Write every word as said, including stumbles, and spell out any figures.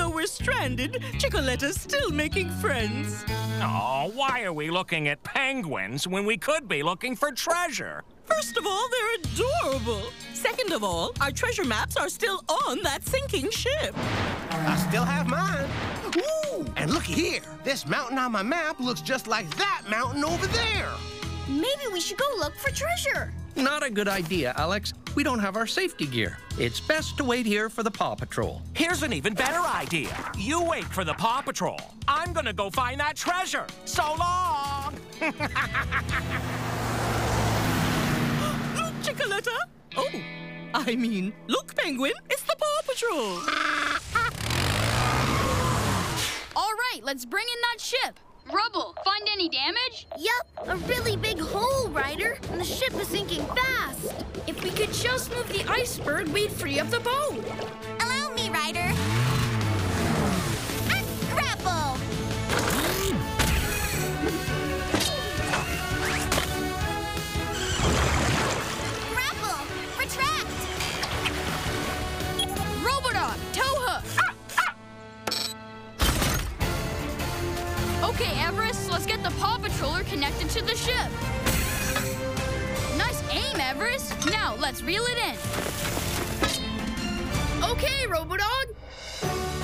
though we're stranded, Chicoletta's still making friends. Oh, why are we looking at penguins when we could be looking for treasure? First of all, they're adorable. Second of all, our treasure maps are still on that sinking ship. I still have mine. Woo! And looky here. This mountain on my map looks just like that mountain over there. Maybe we should go look for treasure. Not a good idea, Alex. We don't have our safety gear. It's best to wait here for the Paw Patrol. Here's an even better idea. You wait for the Paw Patrol. I'm gonna go find that treasure. So long! Look, Chicoletta! Oh, I mean, look, Penguin, it's the Paw Patrol. All right, let's bring in that ship. Rubble, find any damage? Yup, a really big hole, Ryder, and the ship is sinking fast. If we could just move the iceberg, we'd free up the boat. Allow me, Ryder. Grapple! Grapple! Retract! Robodog, tow hook! Okay, Everest, let's get the Paw Patroller connected to the ship. Nice aim, Everest. Now, let's reel it in. Okay, Robodog,